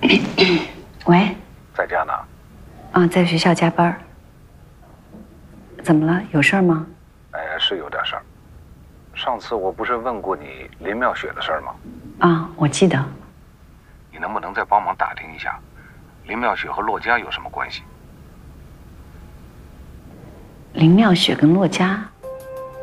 喂， 在家呢？ 啊，在学校加班。怎么了？有事儿吗？ 是有点事儿。上次我不是问过你林妙雪的事儿吗？ 啊，我记得。 你能不能再帮忙打听一下，林妙雪和骆家有什么关系？ 林妙雪跟骆家